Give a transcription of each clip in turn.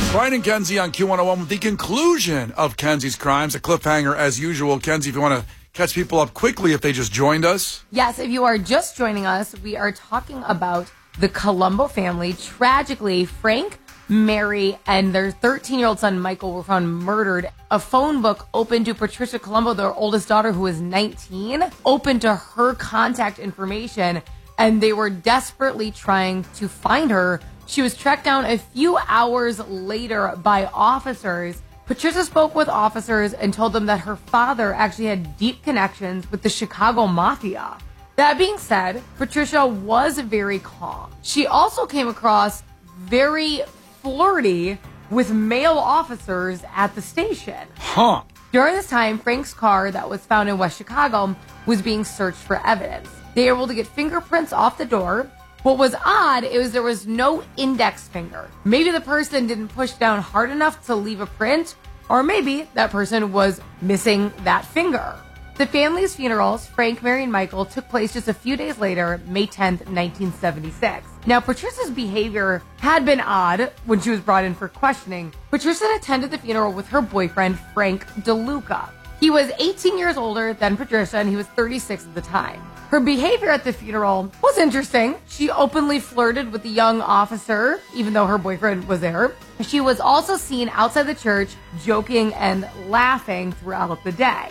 Brian and Kenzie on Q101 with the conclusion of Kenzie's Crimes, a cliffhanger as usual. Kenzie, if you want to catch people up quickly if they just joined us. Yes, if you are just joining us, we are talking about the Colombo family. Tragically, Frank, Mary, and their 13-year-old son, Michael, were found murdered. A phone book open to Patricia Colombo, their oldest daughter, who was 19, open to her contact information, and they were desperately trying to find her. She was tracked down a few hours later by officers. Patricia spoke with officers and told them that her father actually had deep connections with the Chicago Mafia. That being said, Patricia was very calm. She also came across very flirty with male officers at the station. During this time, Frank's car that was found in West Chicago was being searched for evidence. They were able to get fingerprints off the door. What was odd is there was no index finger. Maybe the person didn't push down hard enough to leave a print, or maybe that person was missing that finger. The family's funerals, Frank, Mary, and Michael, took place just a few days later, May 10th, 1976. Now, Patricia's behavior had been odd when she was brought in for questioning. Patricia attended the funeral with her boyfriend, Frank DeLuca. He was 18 years older than Patricia, and he was 36 at the time. Her behavior at the funeral was interesting. She openly flirted with the young officer, even though her boyfriend was there. She was also seen outside the church, joking and laughing throughout the day.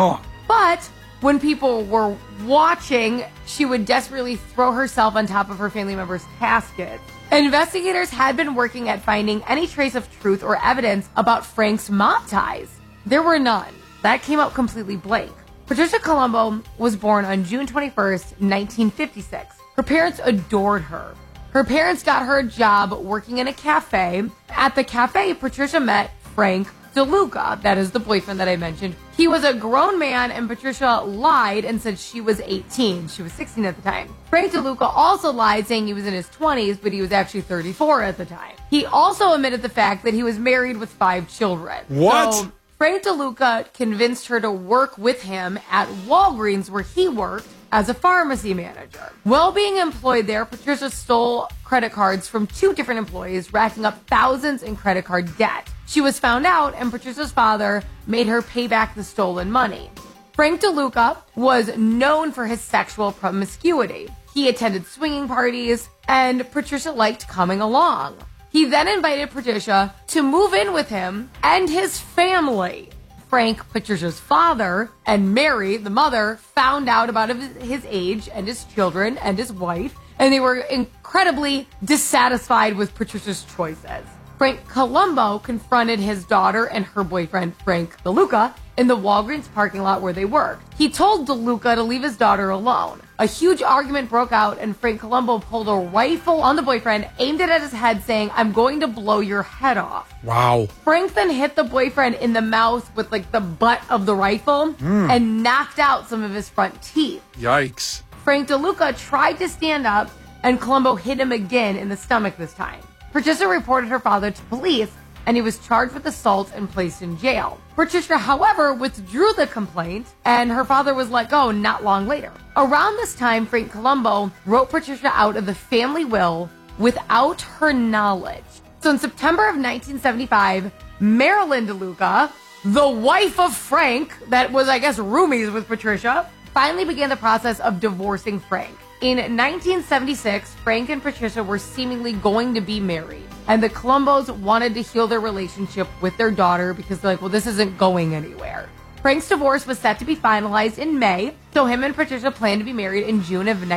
But when people were watching, she would desperately throw herself on top of her family members' caskets. Investigators had been working at finding any trace of truth or evidence about Frank's mob ties. There were none. That came out completely blank. Patricia Colombo was born on June 21st, 1956. Her parents adored her. Her parents got her a job working in a cafe. At the cafe, Patricia met Frank DeLuca. That is the boyfriend that I mentioned. He was a grown man, and Patricia lied and said she was 18. She was 16 at the time. Frank DeLuca also lied, saying he was in his 20s, but he was actually 34 at the time. He also admitted the fact that he was married with 5 children. What? So Frank DeLuca convinced her to work with him at Walgreens, where he worked as a pharmacy manager. While being employed there, Patricia stole credit cards from 2 different employees, racking up thousands in credit card debt. She was found out, and Patricia's father made her pay back the stolen money. Frank DeLuca was known for his sexual promiscuity. He attended swinging parties, and Patricia liked coming along. He then invited Patricia to move in with him and his family. Frank, Patricia's father, and Mary, the mother, found out about his age and his children and his wife, and they were incredibly dissatisfied with Patricia's choices. Frank Colombo confronted his daughter and her boyfriend, Frank DeLuca, in the Walgreens parking lot where they worked. He told DeLuca to leave his daughter alone. A huge argument broke out, and Frank Colombo pulled a rifle on the boyfriend, aimed it at his head, saying, "I'm going to blow your head off." Wow. Frank then hit the boyfriend in the mouth with the butt of the rifle and knocked out some of his front teeth. Yikes. Frank DeLuca tried to stand up, and Colombo hit him again in the stomach this time. Patricia reported her father to police, and he was charged with assault and placed in jail. Patricia, however, withdrew the complaint, and her father was let go not long later. Around this time, Frank Colombo wrote Patricia out of the family will without her knowledge. So in September of 1975, Marilyn DeLuca, the wife of Frank, that was, I guess, roomies with Patricia, finally began the process of divorcing Frank. In 1976, Frank and Patricia were seemingly going to be married, and the Colombos wanted to heal their relationship with their daughter because they're like, well, this isn't going anywhere. Frank's divorce was set to be finalized in May, so him and Patricia planned to be married in June of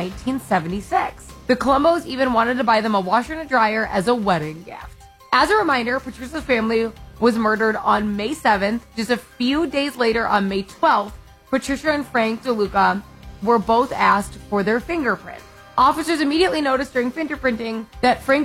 1976. The Colombos even wanted to buy them a washer and a dryer as a wedding gift. As a reminder, Patricia's family was murdered on May 7th. Just a few days later, on May 12th, Patricia and Frank DeLuca were both asked for their fingerprints. Officers immediately noticed during fingerprinting that Frank